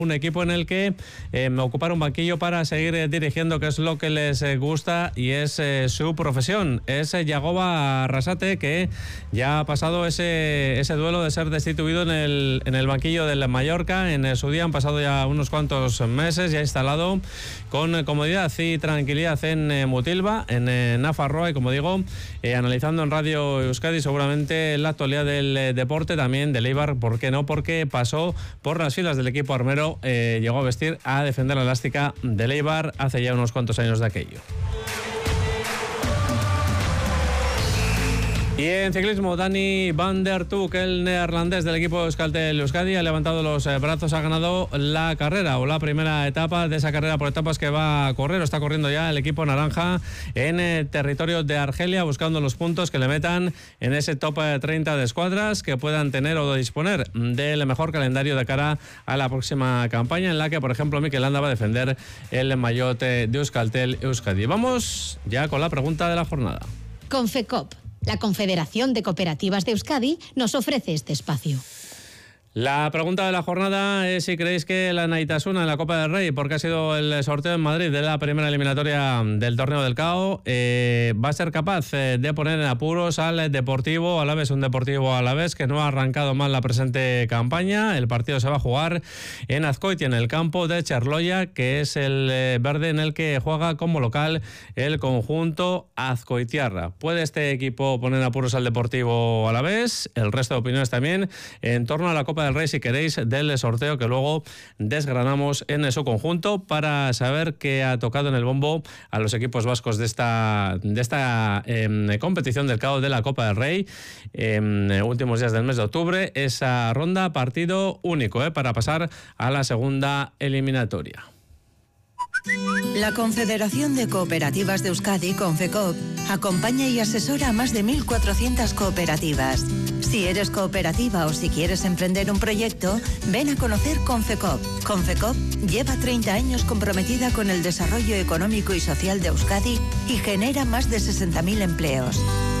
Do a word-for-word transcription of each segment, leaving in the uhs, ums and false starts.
un equipo en el que eh, ocupar un banquillo para seguir eh, dirigiendo, que es lo que les eh, gusta y es eh, su profesión. Es eh, Yagoba Arrasate, que ya ha pasado ese, ese duelo de ser destituido en el, en el banquillo del Mallorca. En eh, su día han pasado ya unos cuantos meses, ya instalado con eh, comodidad y tranquilidad en eh, Mutilva, en eh, Nafarroa, y como digo, eh, analizando en Radio Euskadi seguramente la actualidad del eh, deporte, también del Eibar. ¿Por qué no? Porque pasó por las filas del equipo armero. Eh, llegó a vestir, a defender la elástica del Eibar hace ya unos cuantos años de aquello. Y en ciclismo, Dani van der Tuk, el neerlandés del equipo Euskaltel Euskadi, ha levantado los brazos, ha ganado la carrera o la primera etapa de esa carrera por etapas que va a correr, o está corriendo ya el equipo naranja en eh, territorio de Argelia, buscando los puntos que le metan en ese top treinta de escuadras, que puedan tener o disponer del mejor calendario de cara a la próxima campaña, en la que, por ejemplo, Mikel Landa va a defender el maillot de Euskaltel Euskadi. Vamos ya con la pregunta de la jornada. Confecop, la Confederación de Cooperativas de Euskadi, nos ofrece este espacio. La pregunta de la jornada es si creéis que la Naitasuna en la Copa del Rey, porque ha sido el sorteo en Madrid de la primera eliminatoria del torneo del C A O, eh, va a ser capaz eh, de poner en apuros al Deportivo Alavés, un Deportivo Alavés que no ha arrancado mal la presente campaña. El partido se va a jugar en Azkoitia, en el campo de Cherloya, que es el eh, verde en el que juega como local el conjunto azcoitiarra. ¿Puede este equipo poner en apuros al Deportivo Alavés? El resto de opiniones también en torno a la Copa del Rey, si queréis, del sorteo que luego desgranamos en su conjunto para saber qué ha tocado en el bombo a los equipos vascos de esta, de esta eh, competición del C A O de la Copa del Rey en eh, últimos días del mes de octubre. Esa ronda, partido único eh, para pasar a la segunda eliminatoria. La Confederación de Cooperativas de Euskadi, Confecop, acompaña y asesora a más de mil cuatrocientas cooperativas. Si eres cooperativa o si quieres emprender un proyecto, ven a conocer Confecop. Confecop lleva treinta años comprometida con el desarrollo económico y social de Euskadi y genera más de sesenta mil empleos.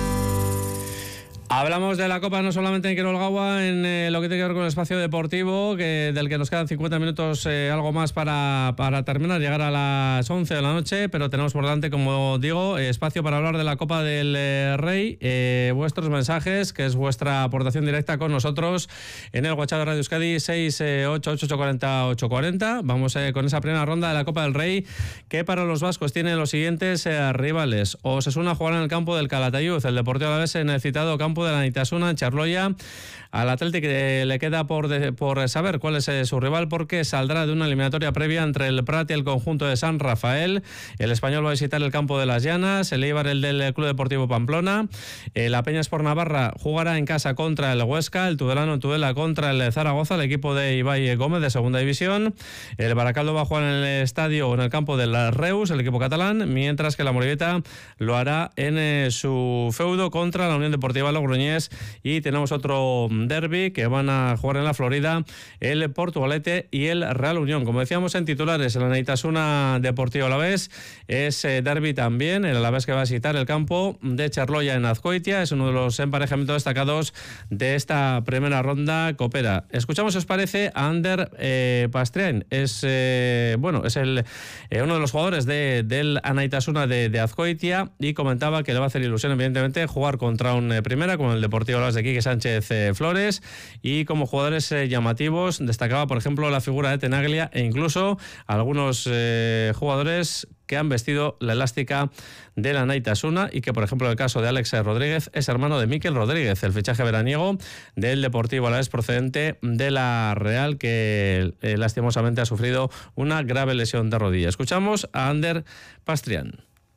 Hablamos de la Copa no solamente en Quirolgaua, en eh, lo que tiene que ver con el espacio deportivo, que, del que nos quedan cincuenta minutos, eh, algo más para, para terminar, llegar a las once de la noche, pero tenemos por delante, como digo, eh, espacio para hablar de la Copa del eh, Rey. Eh, vuestros mensajes, que es vuestra aportación directa con nosotros en el WhatsApp de Radio Euskadi, seis ocho ocho ocho cuatro cero ocho cuatro cero. Vamos eh, con esa primera ronda de la Copa del Rey, que para los vascos tiene los siguientes eh, rivales. Osasuna jugará en el campo del Calatayud, el Deportivo Alavés en el citado campo de la Naitasuna, en Cherloya. Al Athletic eh, le queda por, de, por saber cuál es eh, su rival, porque saldrá de una eliminatoria previa entre el Prat y el conjunto de San Rafael. El Español va a visitar el campo de las Llanas, el Eibar el del Club Deportivo Pamplona. Eh, la Peña Sport Navarra jugará en casa contra el Huesca, el Tudelano en Tudela contra el Zaragoza, el equipo de Ibai Gómez de Segunda División. El Baracaldo va a jugar en el estadio o en el campo del Reus, el equipo catalán, mientras que la Morevieta lo hará en eh, su feudo contra la Unión Deportiva Logroñés. Y tenemos otro derbi que van a jugar en la Florida, el Portugalete y el Real Unión. Como decíamos en titulares, el Naitasuna Deportivo Alavés es eh, derbi también, el Alavés que va a visitar el campo de Cherloya en Azcoitia, es uno de los emparejamientos destacados de esta primera ronda copera. Escuchamos, si os parece, a Ander eh, Pastriain, es eh, bueno, es el eh, uno de los jugadores de, del Naitasuna de, de Azcoitia, y comentaba que le va a hacer ilusión, evidentemente, jugar contra un eh, primera como el Deportivo Alavés de Quique Sánchez eh, Flores, y como jugadores eh, llamativos destacaba, por ejemplo, la figura de Tenaglia e incluso algunos eh, jugadores que han vestido la elástica de la Naitasuna, y que, por ejemplo, en el caso de Alex Rodríguez, es hermano de Mikel Rodríguez, el fichaje veraniego del Deportivo Alavés procedente de la Real, que eh, lastimosamente ha sufrido una grave lesión de rodilla. Escuchamos a Ander Pastriain.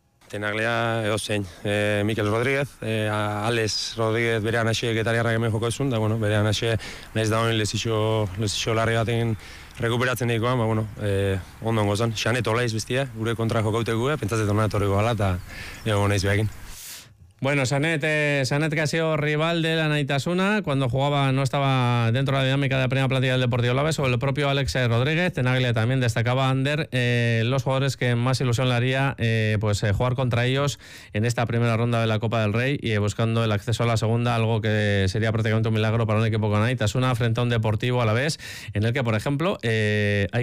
Tenaglia edozein, e, Mikel Rodríguez, e, Alex Rodríguez berean hasi getariarrak hemen joko ezun, da, bueno, berean hasi nahiz da honen lezixo, lezixo larri baten rekuperatzen daikoan, ba, bueno, e, ondo ongo zen. Xanet olaiz bestia, gure kontra jokaute gue, pentsatzen honan etorriko gala, eta egon naiz behakin. Bueno, Sanet, eh, Sanet que ha sido rival de la Naitasuna cuando jugaba, no estaba dentro de la dinámica de la primera plantilla del Deportivo Alavés, o el propio Alex Rodríguez. Tenaglia también destacaba Ander, eh, los jugadores que más ilusión le haría eh, pues eh, jugar contra ellos en esta primera ronda de la Copa del Rey y eh, buscando el acceso a la segunda, algo que sería prácticamente un milagro para un equipo con Naitasuna frente a un Deportivo Alavés, en el que, por ejemplo, eh, hay